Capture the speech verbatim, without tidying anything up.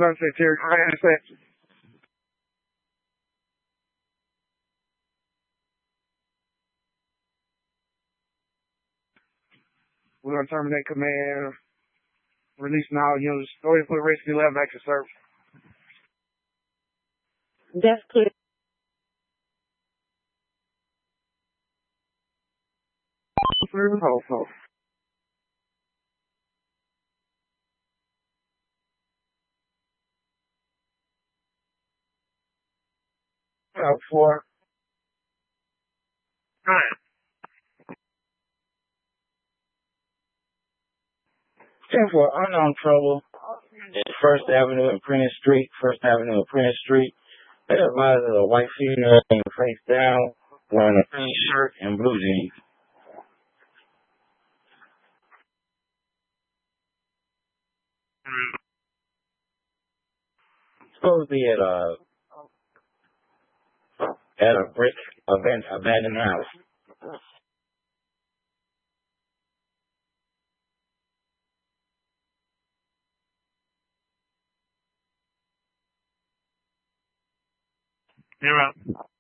Sunset Terry Grand section. We're gonna terminate command. Releasing all units. Go ahead and put Rescue eleven back to service. That's clear. Hold, hold. Out four. Alright. ten for unknown trouble at First Avenue and Prentice Street. First Avenue and Prentice Street. They advise a white female face down, wearing a green shirt and blue jeans. Supposed to be at a at a brick abandoned, abandoned house. You're up.